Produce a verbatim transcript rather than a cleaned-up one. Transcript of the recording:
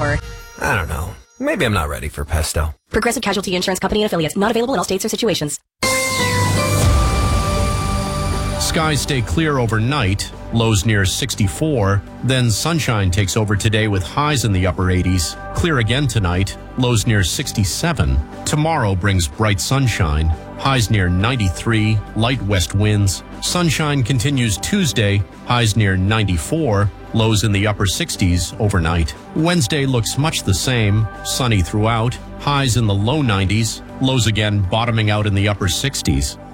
hour. I don't know. Maybe I'm not ready for pesto. Progressive Casualty Insurance Company and affiliates. Not available in all states or situations. Skies stay clear overnight, lows near sixty-four. Then sunshine takes over today with highs in the upper eighties. Clear again tonight, lows near sixty-seven. Tomorrow brings bright sunshine, highs near ninety-three, light west winds. Sunshine continues Tuesday, highs near ninety-four, lows in the upper sixties overnight. Wednesday looks much the same, sunny throughout, highs in the low nineties, lows again bottoming out in the upper sixties.